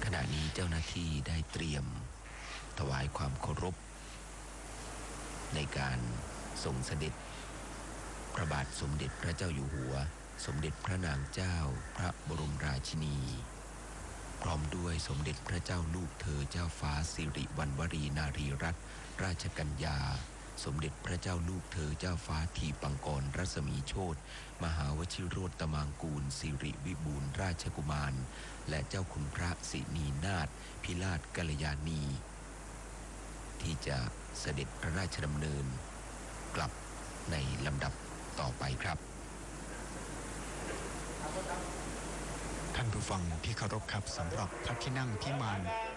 ขณะนี้เจ้าหน้าที่ได้เตรียมถวายความเคารพในการทรงเสด็จพระบาทสมเด็จพระเจ้าอยู่หัวสมเด็จพระนางเจ้าพระบรมราชินีพร้อมด้วยสมเด็จพระเจ้าลูกเธอเจ้าฟ้าสิริวัณวรีนารีรัตนราชกัญญาสมเด็จพระเจ้าลูกเธอเจ้าฟ้าทีปังกรรัศมีโชติมหาวชิโรตมางกูลสิริวิบูลย์ราชกุมารและเจ้าคุณพระสินีนาถพิราชกัลยาณีที่จะเสด็จพระราชดำเนินกลับในลำดับต่อไปครับท่านผู้ฟังที่เคารพครับสำหรับพระที่นั่งพิมาน